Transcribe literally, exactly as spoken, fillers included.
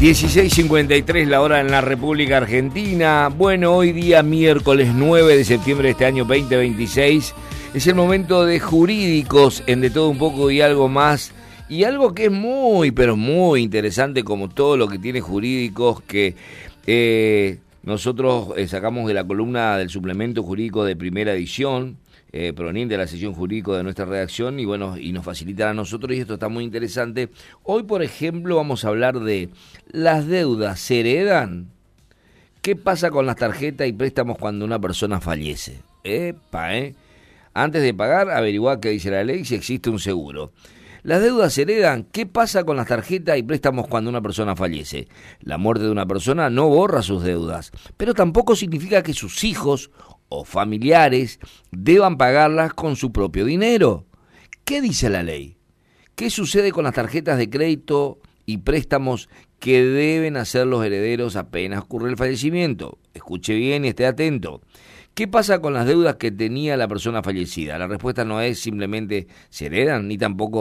dieciséis cincuenta y tres la hora en la República Argentina. Bueno, hoy día miércoles nueve de septiembre de este año veinte veintiséis es el momento de jurídicos en De Todo Un Poco y Algo Más. Y algo que es muy, pero muy interesante, como todo lo que tiene jurídicos, que eh, nosotros eh, sacamos de la columna del suplemento jurídico de primera edición, eh, proveniente de la sección jurídico de nuestra redacción, y bueno, y nos facilitan a nosotros, y esto está muy interesante. Hoy, por ejemplo, vamos a hablar de las deudas se heredan. ¿Qué pasa con las tarjetas y préstamos cuando una persona fallece? Epa, ¿eh? Antes de pagar, averiguar qué dice la ley y si existe un seguro. Las deudas se heredan. ¿Qué pasa con las tarjetas y préstamos cuando una persona fallece? La muerte de una persona no borra sus deudas, pero tampoco significa que sus hijos o familiares deban pagarlas con su propio dinero. ¿Qué dice la ley? ¿Qué sucede con las tarjetas de crédito y préstamos que deben hacer los herederos apenas ocurre el fallecimiento? Escuche bien y esté atento. ¿Qué pasa con las deudas que tenía la persona fallecida? La respuesta no es simplemente se heredan, ni tampoco